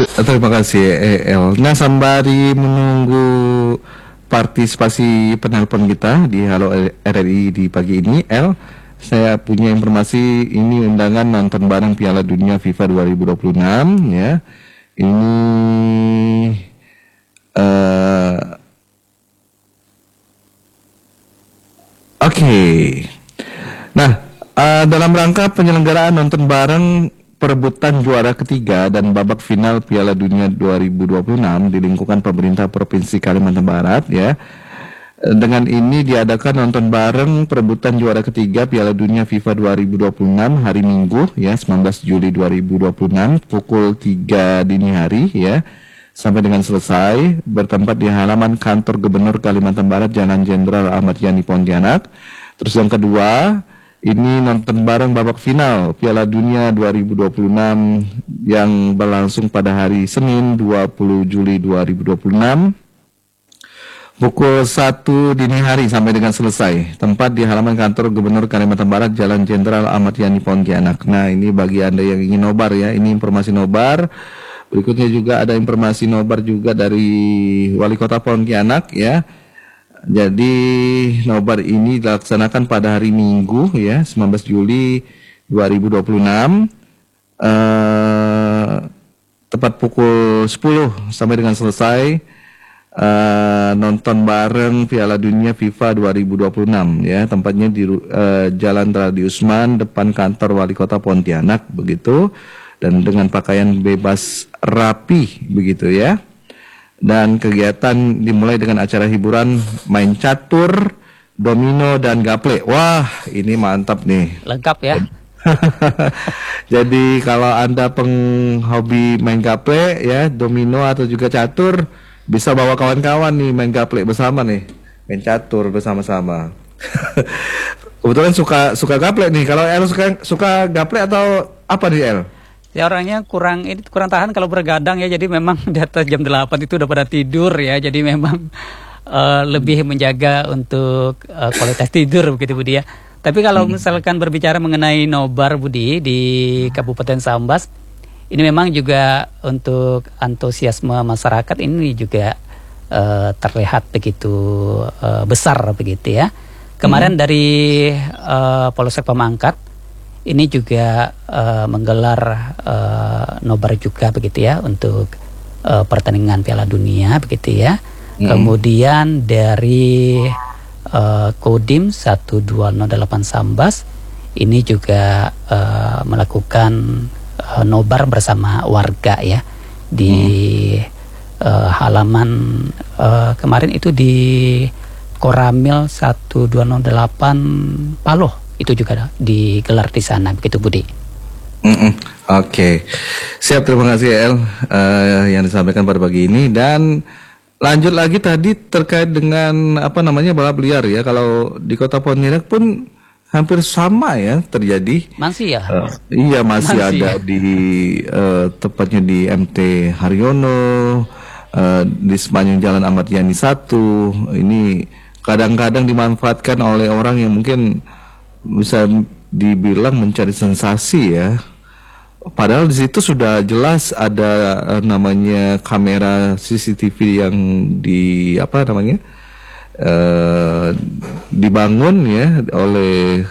Terima kasih El. Nah, sembari menunggu partisipasi penelpon kita di Halo RRI di pagi ini, El, saya punya informasi ini undangan nonton bareng Piala Dunia FIFA 2026 ya. Ini eh oke. Nah, dalam rangka penyelenggaraan nonton bareng perebutan juara ketiga dan babak final Piala Dunia 2026 di lingkungan pemerintah Provinsi Kalimantan Barat ya. Dengan ini diadakan nonton bareng perebutan juara ketiga Piala Dunia FIFA 2026 hari Minggu ya 19 Juli 2026 pukul 3 dini hari ya sampai dengan selesai bertempat di halaman kantor Gubernur Kalimantan Barat Jalan Jenderal Ahmad Yani Pontianak. Terus yang kedua ini nonton bareng babak final Piala Dunia 2026 yang berlangsung pada hari Senin 20 Juli 2026 pukul 1 dini hari sampai dengan selesai. Tempat di halaman kantor Gubernur Kalimantan Barat Jalan Jenderal Ahmad Yani Pontianak. Nah, ini bagi Anda yang ingin nobar ya, ini informasi nobar. Berikutnya juga ada informasi nobar juga dari Wali Kota Pontianak ya. Jadi nobar ini dilaksanakan pada hari Minggu ya 19 Juli 2026 tepat pukul 10 sampai dengan selesai nonton bareng Piala Dunia FIFA 2026 ya, tempatnya di Jalan Radi Usman depan kantor Wali Kota Pontianak begitu, dan dengan pakaian bebas rapi begitu ya. Dan kegiatan dimulai dengan acara hiburan main catur, domino dan gaple. Wah, ini mantap nih. Lengkap ya. Jadi kalau Anda penghobi main gaple ya, domino atau juga catur, bisa bawa kawan-kawan nih main gaple bersama nih, main catur bersama-sama. Kebetulan suka gaple nih. Kalau El suka gaple atau apa nih El? Ya orangnya kurang tahan kalau bergadang ya, jadi memang di atas jam 8 itu udah pada tidur ya, jadi memang lebih menjaga untuk kualitas tidur begitu Budi ya. Tapi kalau misalkan berbicara mengenai nobar Budi di Kabupaten Sambas, ini memang juga untuk antusiasme masyarakat ini juga terlihat begitu besar begitu ya. Kemarin dari Polsek Pamangkat ini juga menggelar nobar juga begitu ya untuk pertandingan Piala Dunia begitu ya. Kemudian dari Kodim 1208 Sambas ini juga melakukan nobar bersama warga ya di halaman kemarin itu di Koramil 1208 Paloh. Itu juga digelar di sana begitu Budi. Oke. Siap, terima kasih El yang disampaikan pada pagi ini. Dan lanjut lagi tadi terkait dengan balap liar ya. Kalau di Kota Pontianak pun hampir sama ya terjadi. Masih ya? Iya masih ada ya? Di tepatnya di MT Haryono, di sepanjang Jalan Ahmad Yani 1. Ini kadang-kadang dimanfaatkan oleh orang yang mungkin bisa dibilang mencari sensasi ya. Padahal di situ sudah jelas ada namanya kamera CCTV yang dibangun ya oleh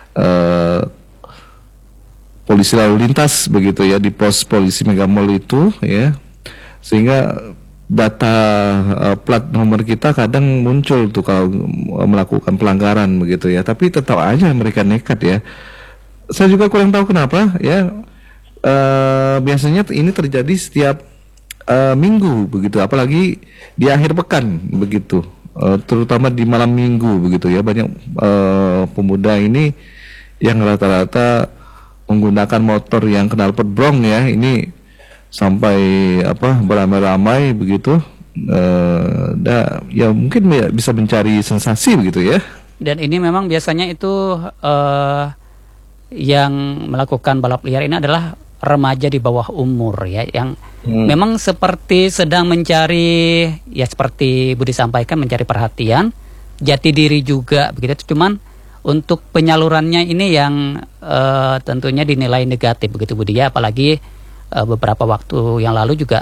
polisi lalu lintas begitu ya di pos polisi Megamall itu ya, sehingga data plat nomor kita kadang muncul tuh kalau melakukan pelanggaran begitu ya, tapi tetap aja mereka nekat ya. Saya juga kurang tahu kenapa ya. Biasanya ini terjadi setiap minggu begitu, apalagi di akhir pekan begitu, terutama di malam minggu begitu ya. Banyak pemuda ini yang rata-rata menggunakan motor yang knalpot brong ya, ini sampai beramai-ramai begitu, ya mungkin bisa mencari sensasi begitu ya. Dan ini memang biasanya itu yang melakukan balap liar ini adalah remaja di bawah umur ya, yang memang seperti sedang mencari ya, seperti Budi sampaikan, mencari perhatian, jati diri juga begitu. Cuman untuk penyalurannya ini yang tentunya dinilai negatif begitu Budi ya, apalagi beberapa waktu yang lalu juga